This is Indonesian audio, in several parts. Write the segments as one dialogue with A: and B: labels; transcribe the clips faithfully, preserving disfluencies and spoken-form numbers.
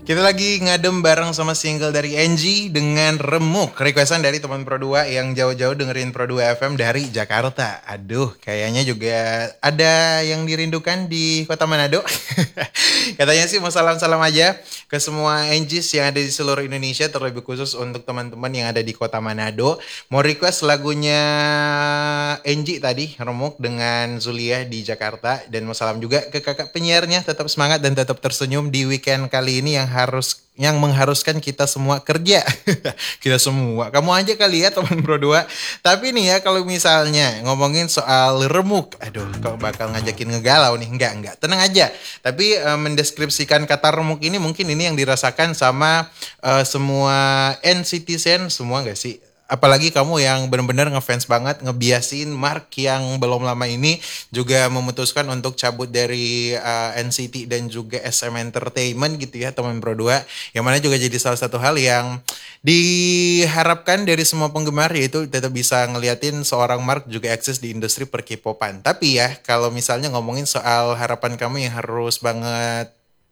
A: Kita lagi ngadem bareng sama single dari Angie dengan Remuk. Requestan dari teman Pro dua yang jauh-jauh dengerin Pro dua F M dari Jakarta. Aduh, kayaknya juga ada yang dirindukan di kota Manado. Katanya sih mau salam-salam aja ke semua Angies yang ada di seluruh Indonesia, terlebih khusus untuk teman-teman yang ada di kota Manado. Mau request lagunya Angie tadi, Remuk dengan Zulia di Jakarta. Dan mau salam juga ke kakak penyiarnya, tetap semangat dan tetap tersenyum di weekend kali ini yang harus yang mengharuskan kita semua kerja. Kita semua. Kamu aja kali ya teman Pro dua. Tapi nih ya kalau misalnya ngomongin soal remuk, aduh kok bakal ngajakin ngegalau nih. Enggak, enggak. Tenang aja. Tapi uh, mendeskripsikan kata remuk ini mungkin ini yang dirasakan sama uh, semua N-citizen semua gak sih? Apalagi kamu yang benar-benar ngefans banget, ngebiasin Mark yang belum lama ini juga memutuskan untuk cabut dari uh, N C T dan juga S M Entertainment gitu ya teman Pro dua. Yang mana juga jadi salah satu hal yang diharapkan dari semua penggemar, yaitu tetap bisa ngeliatin seorang Mark juga eksis di industri per K-popan. Tapi ya kalau misalnya ngomongin soal harapan kamu yang harus banget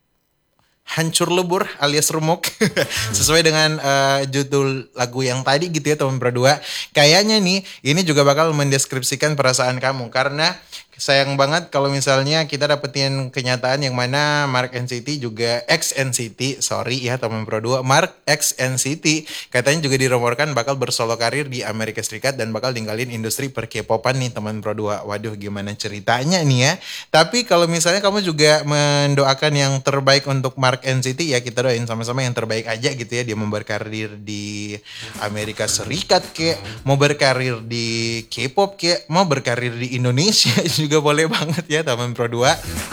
A: hancur lebur alias remuk sesuai dengan uh, judul lagu yang tadi gitu ya teman Pro dua. Kayaknya nih ini juga bakal mendeskripsikan perasaan kamu karena sayang banget kalau misalnya kita dapetin kenyataan yang mana Mark N C T juga ex N C T, sorry ya teman Pro dua, Mark ex N C T katanya juga dirumorkan bakal bersolo karir di Amerika Serikat dan bakal tinggalin industri per K-popan nih teman Pro dua. Waduh gimana ceritanya nih ya. Tapi kalau misalnya kamu juga mendoakan yang terbaik untuk Mark N C T, ya kita doain sama-sama yang terbaik aja gitu ya. Dia mau berkarir di Amerika Serikat kek, mau berkarir di K-pop kek, mau berkarir di Indonesia juga boleh banget ya teman Pro dua.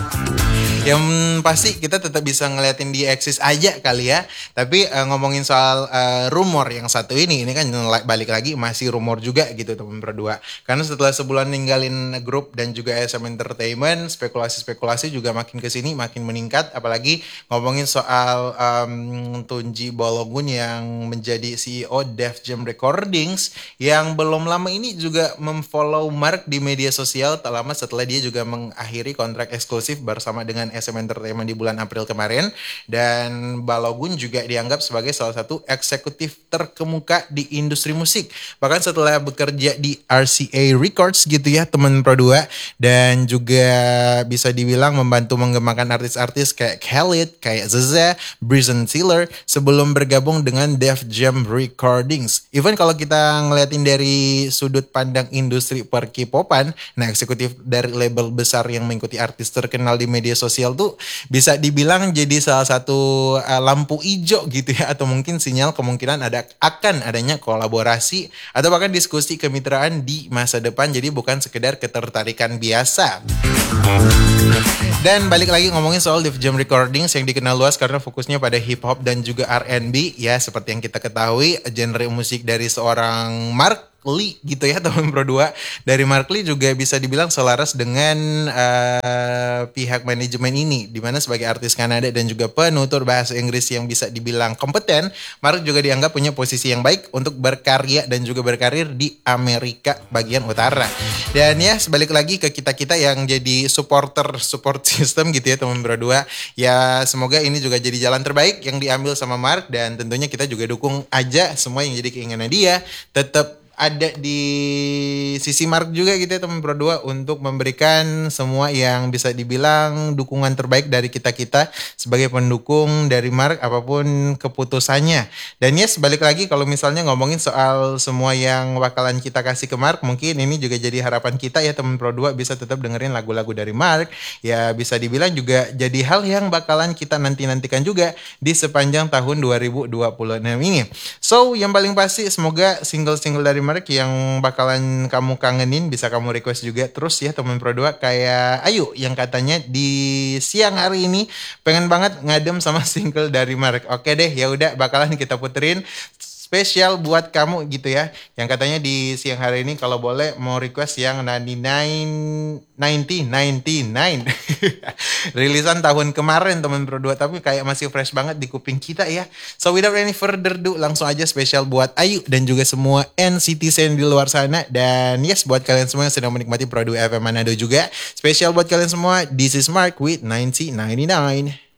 A: Yang pasti kita tetap bisa ngeliatin dia eksis aja kali ya. Tapi uh, ngomongin soal uh, rumor yang satu ini, ini kan balik lagi masih rumor juga gitu teman Pro dua. Karena setelah sebulan ninggalin grup dan juga S M Entertainment, spekulasi-spekulasi juga makin kesini makin meningkat. Apalagi ngomongin soal um, Tunji Balogun yang menjadi C E O Def Jam Recordings yang belum lama ini juga memfollow Mark di media sosial tak lama setelah dia juga mengakhiri kontrak eksklusif bersama dengan S M Entertainment di bulan April kemarin. Dan Balogun juga dianggap sebagai salah satu eksekutif terkemuka di industri musik, bahkan setelah bekerja di R C A Records gitu ya teman Pro dua, dan juga bisa dibilang membantu mengembangkan artis-artis kayak Khalid, kayak Zeza, Bryson Tiller sebelum bergabung dengan Def Jam Recordings. Even kalau kita ngeliatin dari sudut pandang industri per K-popan, nah eksekutif dari label besar yang mengikuti artis terkenal di media sosial tuh bisa dibilang jadi salah satu uh, lampu hijau gitu ya, atau mungkin sinyal kemungkinan ada akan adanya kolaborasi atau bahkan diskusi kemitraan di masa depan. Jadi bukan sekedar ketertarikan biasa. Dan balik lagi ngomongin soal Def Jam Recordings yang dikenal luas karena fokusnya pada hip hop dan juga R and B ya, seperti yang kita ketahui genre musik dari seorang Mark Lee gitu ya teman Pro dua. Dari Mark Lee juga bisa dibilang selaras dengan uh, pihak manajemen ini, dimana sebagai artis Kanada dan juga penutur bahasa Inggris yang bisa dibilang kompeten, Mark juga dianggap punya posisi yang baik untuk berkarya dan juga berkarir di Amerika bagian utara. Dan ya sebalik lagi ke kita-kita yang jadi supporter support system gitu ya teman Pro dua, ya semoga ini juga jadi jalan terbaik yang diambil sama Mark, dan tentunya kita juga dukung aja semua yang jadi keinginan dia tetap ada di sisi Mark juga gitu ya teman Pro dua, untuk memberikan semua yang bisa dibilang dukungan terbaik dari kita-kita sebagai pendukung dari Mark apapun keputusannya. Dan ya sebalik lagi kalau misalnya ngomongin soal semua yang bakalan kita kasih ke Mark, mungkin ini juga jadi harapan kita ya teman Pro dua bisa tetap dengerin lagu-lagu dari Mark. Ya bisa dibilang juga jadi hal yang bakalan kita nanti-nantikan juga di sepanjang tahun dua ribu dua puluh enam ini. So yang paling pasti semoga single-single dari Mark yang bakalan kamu kangenin bisa kamu request juga terus ya teman Pro dua, kayak Ayu yang katanya di siang hari ini pengen banget ngadem sama single dari Mark. Oke deh, ya udah bakalan kita puterin spesial buat kamu gitu ya, yang katanya di siang hari ini kalau boleh mau request yang sembilan puluh sembilan sembilan sembilan rilisan tahun kemarin teman Pro dua, tapi kayak masih fresh banget di kuping kita ya. So without any further ado, langsung aja spesial buat Ayu dan juga semua N-citizen di luar sana. Dan yes, buat kalian semua yang sedang menikmati Pro dua F M Manado juga, spesial buat kalian semua, this is Mark with sembilan puluh sembilan.